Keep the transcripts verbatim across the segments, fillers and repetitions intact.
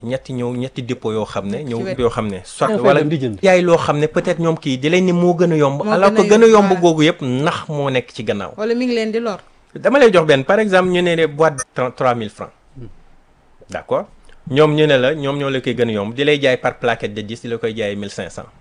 ñetti ñëw ñetti dépôt yoo xam ne. ci ñëw wet. yoo xam ne. soit Moo fay wala dem di jënd. yaay loo xam ne peut-être ñoom kii di leen ni moo gën a yomb. Moo alors gën a que gën a yomb, yomb voilà. googu yëpp ndax moo nekk ci gannaaw. wala mi ngi leen di lor. dama lay jox benn par exemple ñu ne ne boîte trois mille francs d'accord ñoom ñu ne la ñoom ñoo la koy gën a yomb di lay jaay par plaquette de dix di la koy jaay mille cinq cents.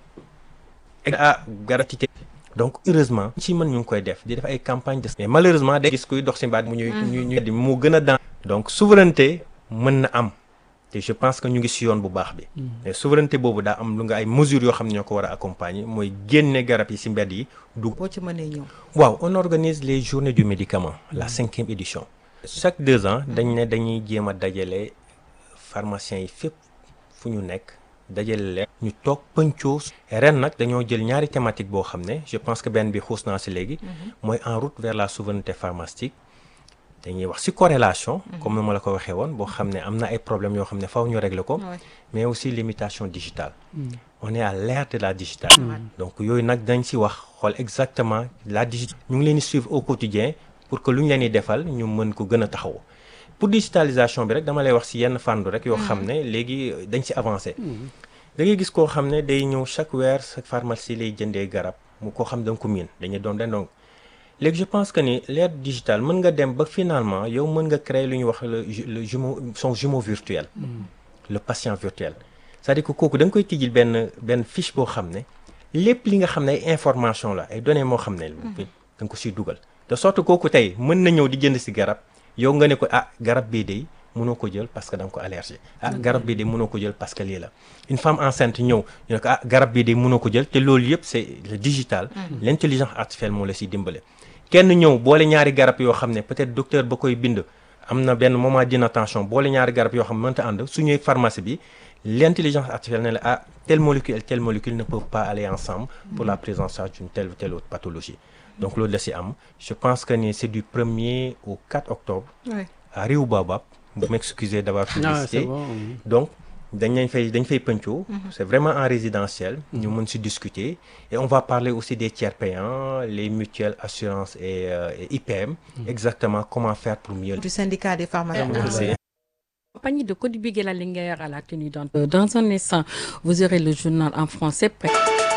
ah gratuité. donc heureusement ci mën ñu ngi koy def di def ay campagne de. mais malheureusement day gis kuy dox ci mbaat mu ñuy ñu ñu di mu gën a daan. donc souveraineté mën na am te je pense que ñu ngi ci yoon bu baax bi. mais souveraineté boobu daa am lu nga ay mesures yoo xam ne ñoo ko war a accompagner mooy génne garab yi ci mbedd yi dugg. boo ci mënee ñëw. waaw on organise les journées du médicament la cinquième édition. chaque deux ans dañ ne dañuy jéem a dajale pharmaciens yi fépp fu ñu nekk dajale leen ñu toog pëncoo. ren nag dañoo jël ñaari thématique boo xam ne je pense que benn bi xuus naa ci léegi. mooy en route vers la souveraineté pharmaceutique. dañuy wax ci corrélation. comme ni ma la ko waxee woon boo xam ne am na ay problèmes yoo xam ne faw ñu régler ko. Ouais. mais aussi limitation digitale. on est à l'ère de la digitale. donc yooyu nag dañ ci wax xool exactement la digitale. ñu ngi leen di suivre au quotidien pour que lu ñu leen di defal ñu mën ko gën a taxaw. pour digitalisation bi rek dama lay wax ci yenn fànn rek yoo xam ne léegi dañ ci avancé. da ngay gis koo xam ne day ñëw chaque weer sa pharmacie lay jëndee garab mu koo xam da nga ko miin dañuy doon den donc léegi je pense que ni l'ère digitale mën nga dem ba finalement yow mën nga créer lu ñuy wax le ju- le jumeau son jumeau virtuel. le patient virtuel. c'est-à-dire que kooku da nga koy tijjil benn benn fiche boo xam ne lépp li nga xam ne ay information la ay données moo xam ne. da nga ko siy dugal. de sorte kooku tey mën na ñëw di jënd si garab yow nga ne ko ah garab bii de mënoo ko jël parce que da nga ko allergie. ah garab bii de mënoo ko jël parce que lii la. une femme enceinte ñëw ñu ne ko ah garab bii de mënoo ko jël te loolu yëpp c'est le digital. l'intelligence artificielle moo la siy dimbale. kenn ñëw boole ñaari garab yoo xam ne peut-être docteur ba koy bind am na benn moment d'inattention boole ñaari garab yoo xam ne mënta ànd su ñuy pharmacie bi l'intelligence artificielle ne la ah telle molécule et telle molécule ne peuvent pas aller ensemble pour la prise en charge d'une telle ou telle autre pathologie. donc loolu la si am je pense que ni c'est du premier au quatre octobre. Ouais. à Riu Baobab. vous m'excusez d'avoir Ah, c'est publicité. bon. donc dañ leen fay dañ fay pëncoo. c'est vraiment en résidentiel. ñu mën si discuter et on va parler aussi des tiers payants les mutuelles assurance et, euh, et I P M. exactement comment faire pour mieux. du syndicat des pharmaciens. C'est- Compagnie de Côte Bigué la Linguère à la tenue dans, euh, dans un instant, vous aurez le journal en français prêt.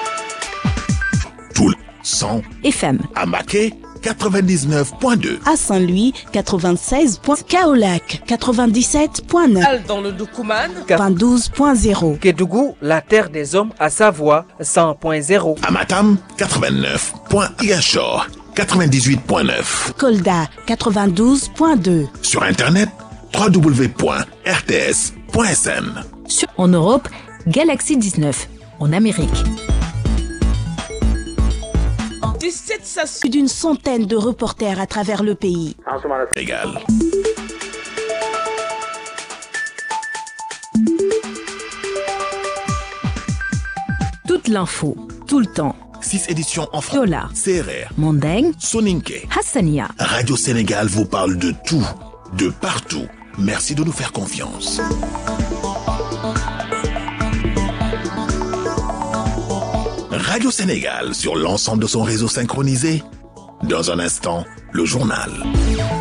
Tout le son F M. à Maquet quatre-vingt-dix-neuf point deux. À Saint-Louis, quatre-vingt-seize. Kaolack, quatre-vingt-dix-sept point neuf. Dans le Doukoumane, vingt-douze point zéro. Kédougou, la terre des hommes à Savoie, cent point zéro. À Matam quatre-vingt-neuf point un. Ziguinchor quatre-vingt-dix-huit point neuf. Kolda, quatre-vingt-douze point deux. Sur Internet w w w point r t s point s n. Sur- En Europe, Galaxy dix-neuf. En Amérique. dix-sept stations. Plus d'une centaine de reporters à travers le pays. Égal. Toute l'info, tout le temps. six éditions en français. Dollar, C R R, Mandeng, Soninké. Hassania. Radio Sénégal vous parle de tout, de partout. Merci de nous faire confiance. Radio Sénégal sur l'ensemble de son réseau synchronisé. Dans un instant, le journal.